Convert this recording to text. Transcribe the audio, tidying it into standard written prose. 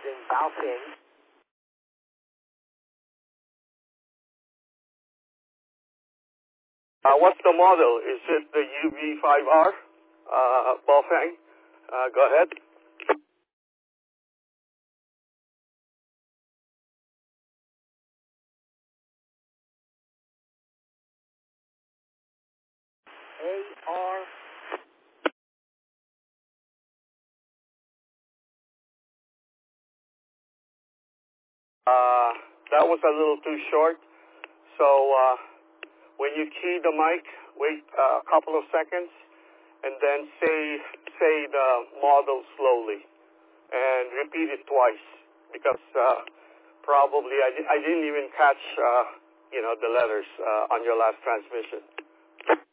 in Baofeng. What's the model? Is it the UV5R, Baofeng? Go ahead. AR. That was a little too short. So when you key the mic, wait a couple of seconds, and then say the model slowly, and repeat it twice, because probably I didn't even catch the letters on your last transmission.